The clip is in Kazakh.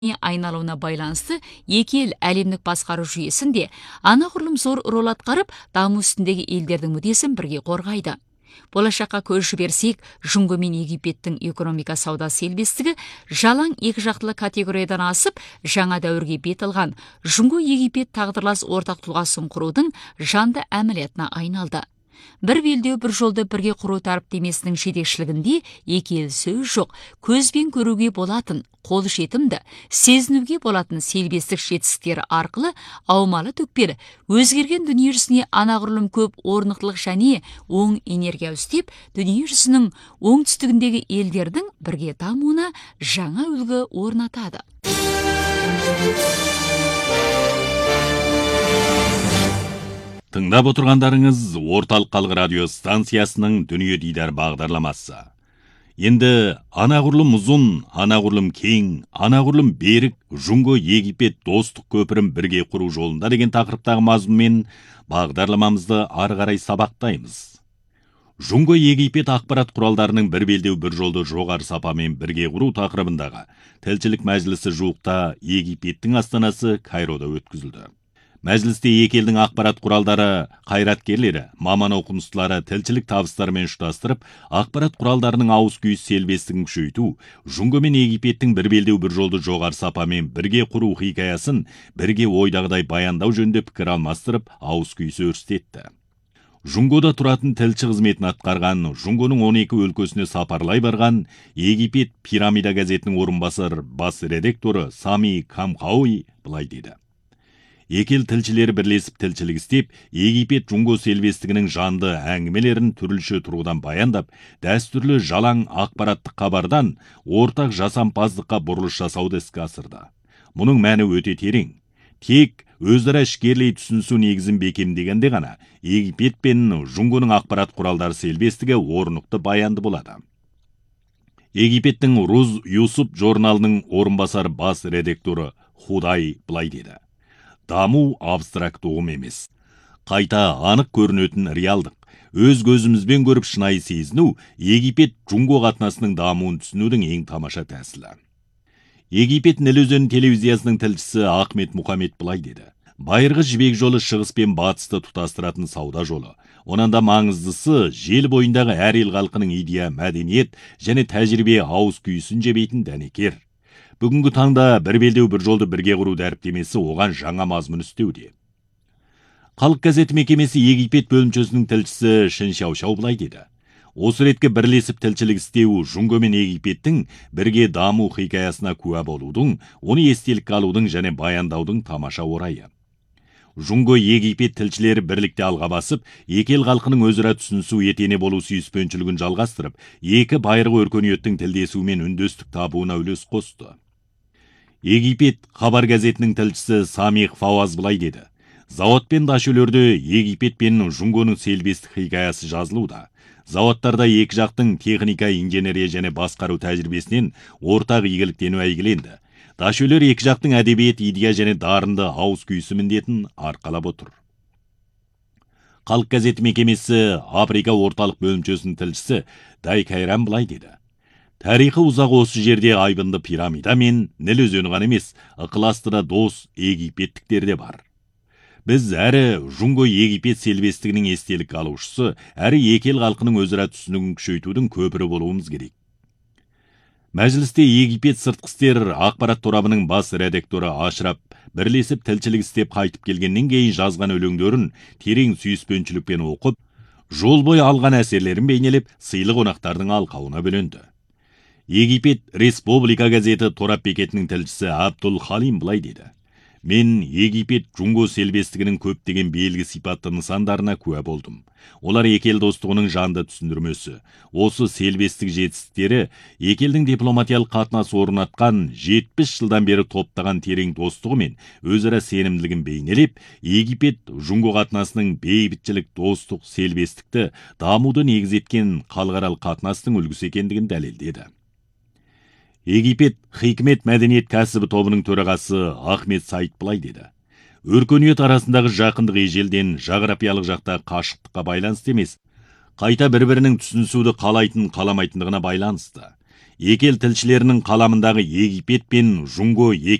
айналуына байланысты екі ел әлемдік басқару жүйесінде анағұрлым зор рол атқарып, даму үстіндегі елдердің мүддесін бірге қорғайды. Болашаққа көз жіберсек, Жұңго мен Египеттің экономика сауда серіктестігі жалаң екіжақтылы категориядан асып, жаңа дәуірге бет алған Жұңго Египет тағдырлас ортақ тұлғасын құрудың жанды әмілиятына айналды. Бір белдеу бір жолды бірге құру тәріптемесінің жетекшілігінде екі ел сөз жоқ, көзбен көруге болатын, қол жетімді, сезінуге болатын серіктестік жетістіктері арқылы аумалы төкпелі, өзгерген дүние жүзіне анағұрлым көп орнықтылық және оң энергия үстеп, дүние жүзінің оңтүстігіндегі елдердің бірге дамуына жаңа үлгі орнатады. Тыңдап отырғандарыңыз Орталық Халық радио станциясының Дүние Дидар бағдарламасы. Енді анағұрлым ұзын, анағұрлым кең, анағұрлым берік Жұңго Египет достық көпірін бірге құру жолында деген тақырыптағы мазмұнмен бағдарламамызды ары қарай сабақтаймыз. Жұңго Египет ақпарат құралдарының бір белдеу бір жолды жоғары сапамен бірге құру тақырыбындағы тілшілік мәжілісі жуықта Египеттің астанасы Кайрода өткізілді. Мәжілісте екі елдің ақпарат құралдары қайраткерлері, маман оқымыстылары тілшілік табыстарымен ұштастырып, ақпарат құралдарының ауыз күйіс селбестігін күшейту, Жұңго мен Египеттің бір белдеу бір жолды жоғары сапамен бірге құру хикаясын бірге ойдағыдай баяндау жөнінде пікір алмастырып, ауыз күйіс өрістетті. Жұңгода тұратын тілші қызметін атқарған, Жұңгоның 12 өлкесіне сапарлай барған Египет Пирамида газетінің орынбасар бас редакторы Сами Камхауи былай деді. Екі ел тілшілері бірлесіп тілшілік істеп, Египет Жұңго селбестігінің жанды әңгімелерін түрліше тұрғыдан баяндап, дәстүрлі жалаң ақпараттық хабардан ортақ жасампаздыққа бұрылыс жасауды іске асырды. Мұның мәні өте терең. Тек өзара ішкерлей түсінісу негізін бекемдегенде ғана Египет пен Жұңгоның ақпарат құралдары селбестігі орнықты баянды болады. Египеттің Руз Юсуп журналының орынбасар бас редакторы Худай былай деді. Даму абстракт ұғым емес. Қайта анық көрінетін реалдық. Өз көзімізбен көріп шынайы сезіну Египет Жұңго қатынасының дамуын түсінудің ең тамаша тәсілі. Египет Ніл өзені телевизиясының тілшісі Ахмет Мұхаммед былай деді. Байырғы жібек жолы шығыс пен батысты тұтастыратын сауда жолы. Онан да маңыздысы жел бойындағы әр ел халқының идея, мәдениет және тәжірибе ауыз күйісін жебейтін дәнекер. Бүгінгі таңда бір белдеу бір жолды бірге құру дәріптемесі оған жаңа мазмұн үстеуде. Халық газеті мекемесі Египет бөлімшесінің тілшісі Шин Шаушау былай деді. Осы ретке бірлесіп тілшілік істеу Жұңго мен Египеттің бірге даму хикаясына куә болудың, оны естелікке алудың және баяндаудың тамаша орайы. Жұңго Египет тілшілері бірлікте алға басып, екі ел халқының өзара түсінісу етене болу сүйіспеншілігін жалғастырып, екі байырғы өркениеттің тілдесуімен үндестік табуына үлес қосты. Египет хабар газетінің тілшісі Самих Фауаз былай деді. Зауыт пен дашөлерде Египет пен Жұңгоның селбестік хикаясы жазылуда. Зауыттарда екі жақтың техника, инженерия және басқару тәжірибесінен ортақ игіліктену әйгіленді. Дашөлер екі жақтың әдебиет, идея және дарынды ауыз күйісі міндетін арқалап отыр. Халық газеті мекемесі Африка орталық бөлімшесінің тілшісі Дай Кайран былай деді. Тарихы ұзақ осы жерде айбынды пирамида мен Ніл өзені ғана емес, ықыластыда дос египеттіктер де бар. Біз әрі Жұңго Египет селбестігінің естелік алушысы, әрі екі ел халқының өзара түсінігін күшейтудің көпірі болуымыз керек. Мәжілісте Египет сыртқы істер ақпарат торабының бас редакторы Ашрап бірлесіп тілшілік істеп қайтып келгеннен кейін жазған өлеңдерін терең сүйіспеншілікпен оқып, жол бойы алған әсерлерін бейнелеп, сыйлы қонақтардың алқауына бөленді. Египет Республика газеті торап бекетінің тілшісі Абдул Халим былай деді. Мен Египет Жұңго селбестігінің көптеген белгі сипатты нысандарына куә болдым. Олар екі ел достығының жанды түсіндірмесі. Осы селбестік жетістіктері екі елдің дипломатиялық қатынас орнатқан 70 жылдан бері топтаған терең достығы мен өзара сенімділігін бейнелеп, Египет Жұңго қатынасының бейбітшілік, достық, селбестікті дамуды негіз еткен халықаралық қатынастың үлгісі екендігін дәлелдеді. Египет Хикмет мәдениет кәсібі тобының төрағасы Ахмет Сайт былай деді. Өркениет арасындағы жақындық ежелден жағрапиялық жақта қашықтыққа байланысты емес, қайта бір-бірінің түсінісуді қалайтын, қаламайтындығына байланысты. екі ел тілшілерінің қаламындағы Египет пен Жунго